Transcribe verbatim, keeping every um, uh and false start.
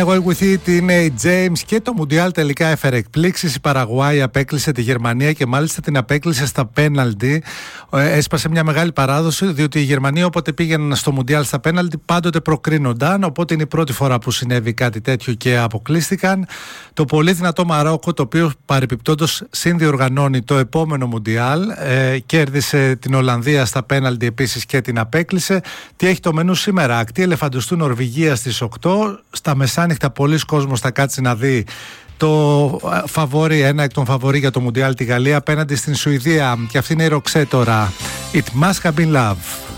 Εγώ with it είναι η James και το Μουντιάλ τελικά έφερε εκπλήξεις. Η Παραγουάη απέκλεισε τη Γερμανία και μάλιστα την απέκλεισε στα πέναλτι. Έσπασε μια μεγάλη παράδοση, διότι η Γερμανία όποτε πήγαιναν στο Μουντιάλ στα πέναλτι πάντοτε προκρίνονταν. Οπότε είναι η πρώτη φορά που συνέβη κάτι τέτοιο και αποκλείστηκαν. Το πολύ δυνατό Μαρόκο, το οποίο παρεπιπτόντως συνδιοργανώνει το επόμενο Μουντιάλ, ε, κέρδισε την Ολλανδία στα πέναλτι επίσης και την απέκλεισε. Τι έχει το μενού σήμερα? Ακτή ελεφαντοστού Νορβηγία στις οκτώ. Στα μεσάνυχτα πολλοί κόσμος θα κάτσει να δει το φαβόρι, ένα εκ των φαβορί για το Μουντιάλ, τη Γαλλία απέναντι στην Σουηδία. Και αυτή είναι η Ροξέ τώρα. It must have been love.